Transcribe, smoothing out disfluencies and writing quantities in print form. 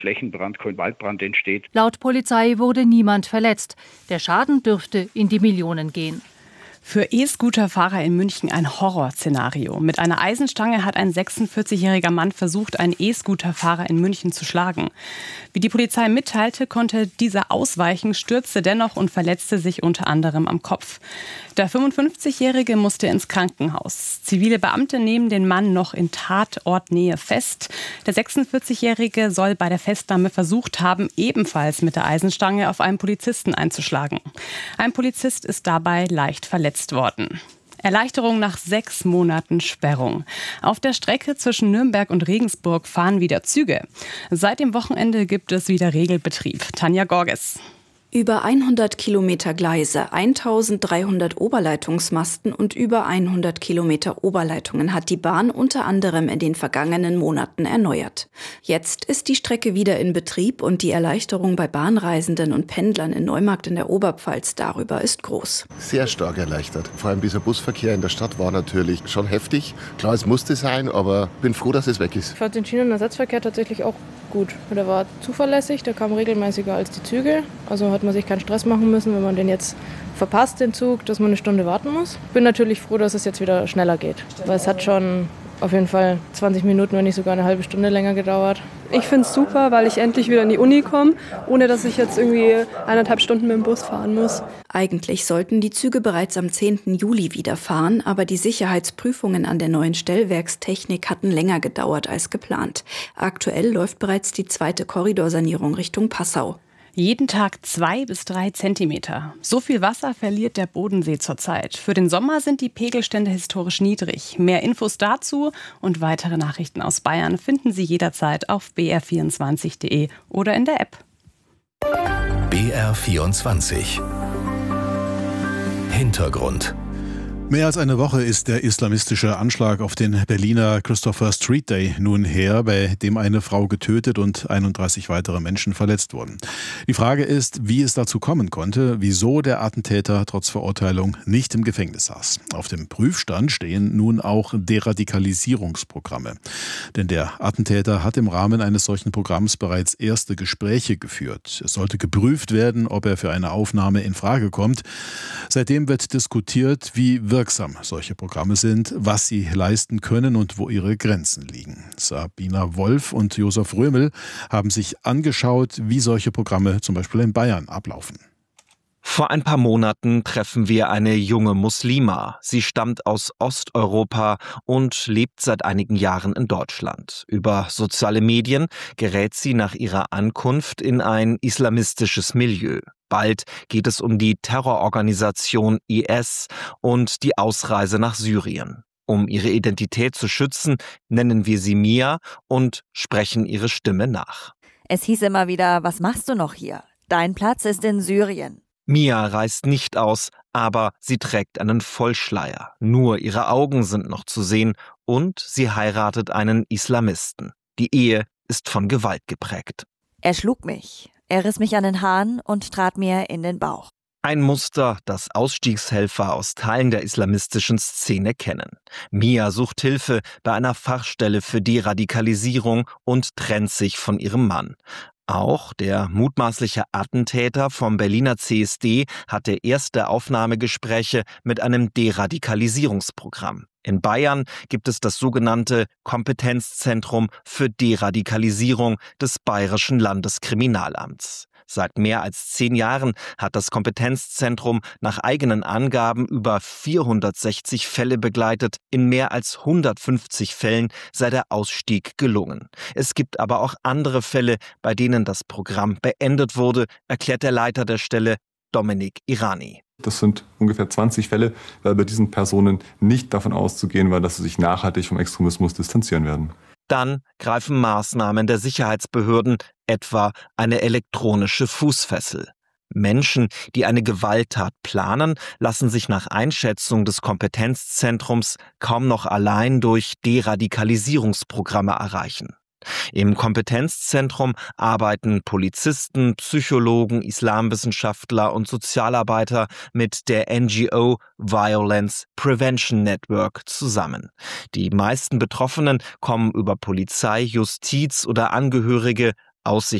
Flächenbrand, kein Waldbrand entsteht. Laut Polizei wurde niemand verletzt. Der Schaden dürfte in die Millionen gehen. Für E-Scooter-Fahrer in München ein Horrorszenario. Mit einer Eisenstange hat ein 46-jähriger Mann versucht, einen E-Scooter-Fahrer in München zu schlagen. Wie die Polizei mitteilte, konnte dieser ausweichen, stürzte dennoch und verletzte sich unter anderem am Kopf. Der 55-Jährige musste ins Krankenhaus. Zivile Beamte nehmen den Mann noch in Tatortnähe fest. Der 46-Jährige soll bei der Festnahme versucht haben, ebenfalls mit der Eisenstange auf einen Polizisten einzuschlagen. Ein Polizist ist dabei leicht verletzt worden. Erleichterung nach 6 Monaten Sperrung. Auf der Strecke zwischen Nürnberg und Regensburg fahren wieder Züge. Seit dem Wochenende gibt es wieder Regelbetrieb. Tanja Gorges. Über 100 Kilometer Gleise, 1300 Oberleitungsmasten und über 100 Kilometer Oberleitungen hat die Bahn unter anderem in den vergangenen Monaten erneuert. Jetzt ist die Strecke wieder in Betrieb und die Erleichterung bei Bahnreisenden und Pendlern in Neumarkt in der Oberpfalz darüber ist groß. Sehr stark erleichtert. Vor allem dieser Busverkehr in der Stadt war natürlich schon heftig. Klar, es musste sein, aber bin froh, dass es weg ist. Ich fand den Schienenersatzverkehr tatsächlich auch gut. Der war zuverlässig, der kam regelmäßiger als die Züge. Also hat man sich keinen Stress machen müssen, wenn man den jetzt verpasst, den Zug, dass man eine Stunde warten muss. Bin natürlich froh, dass es jetzt wieder schneller geht. Weil es hat schon auf jeden Fall 20 Minuten, wenn nicht sogar eine halbe Stunde länger gedauert. Ich finde es super, weil ich endlich wieder in die Uni komme, ohne dass ich jetzt irgendwie 1,5 Stunden mit dem Bus fahren muss. Eigentlich sollten die Züge bereits am 10. Juli wieder fahren, aber die Sicherheitsprüfungen an der neuen Stellwerkstechnik hatten länger gedauert als geplant. Aktuell läuft bereits die 2. Korridorsanierung Richtung Passau. Jeden Tag 2 bis 3 Zentimeter. So viel Wasser verliert der Bodensee zurzeit. Für den Sommer sind die Pegelstände historisch niedrig. Mehr Infos dazu und weitere Nachrichten aus Bayern finden Sie jederzeit auf br24.de oder in der App. BR24 Hintergrund. Mehr als eine Woche ist der islamistische Anschlag auf den Berliner Christopher Street Day nun her, bei dem eine Frau getötet und 31 weitere Menschen verletzt wurden. Die Frage ist, wie es dazu kommen konnte, wieso der Attentäter trotz Verurteilung nicht im Gefängnis saß. Auf dem Prüfstand stehen nun auch Deradikalisierungsprogramme. Denn der Attentäter hat im Rahmen eines solchen Programms bereits erste Gespräche geführt. Es sollte geprüft werden, ob er für eine Aufnahme in Frage kommt. Seitdem wird diskutiert, wie wirksam solche Programme sind, was sie leisten können und wo ihre Grenzen liegen. Sabina Wolf und Josef Römel haben sich angeschaut, wie solche Programme zum Beispiel in Bayern ablaufen. Vor ein paar Monaten treffen wir eine junge Muslima. Sie stammt aus Osteuropa und lebt seit einigen Jahren in Deutschland. Über soziale Medien gerät sie nach ihrer Ankunft in ein islamistisches Milieu. Bald geht es um die Terrororganisation IS und die Ausreise nach Syrien. Um ihre Identität zu schützen, nennen wir sie Mia und sprechen ihre Stimme nach. Es hieß immer wieder, was machst du noch hier? Dein Platz ist in Syrien. Mia reist nicht aus, aber sie trägt einen Vollschleier. Nur ihre Augen sind noch zu sehen und sie heiratet einen Islamisten. Die Ehe ist von Gewalt geprägt. Er schlug mich. Er riss mich an den Haaren und trat mir in den Bauch. Ein Muster, das Ausstiegshelfer aus Teilen der islamistischen Szene kennen. Mia sucht Hilfe bei einer Fachstelle für Deradikalisierung und trennt sich von ihrem Mann. Auch der mutmaßliche Attentäter vom Berliner CSD hatte erste Aufnahmegespräche mit einem Deradikalisierungsprogramm. In Bayern gibt es das sogenannte Kompetenzzentrum für Deradikalisierung des Bayerischen Landeskriminalamts. Seit mehr als 10 Jahren hat das Kompetenzzentrum nach eigenen Angaben über 460 Fälle begleitet. In mehr als 150 Fällen sei der Ausstieg gelungen. Es gibt aber auch andere Fälle, bei denen das Programm beendet wurde, erklärt der Leiter der Stelle, Dominik Irani. Das sind ungefähr 20 Fälle, weil bei diesen Personen nicht davon auszugehen war, dass sie sich nachhaltig vom Extremismus distanzieren werden. Dann greifen Maßnahmen der Sicherheitsbehörden, etwa eine elektronische Fußfessel. Menschen, die eine Gewalttat planen, lassen sich nach Einschätzung des Kompetenzzentrums kaum noch allein durch Deradikalisierungsprogramme erreichen. Im Kompetenzzentrum arbeiten Polizisten, Psychologen, Islamwissenschaftler und Sozialarbeiter mit der NGO Violence Prevention Network zusammen. Die meisten Betroffenen kommen über Polizei, Justiz oder Angehörige Aussichten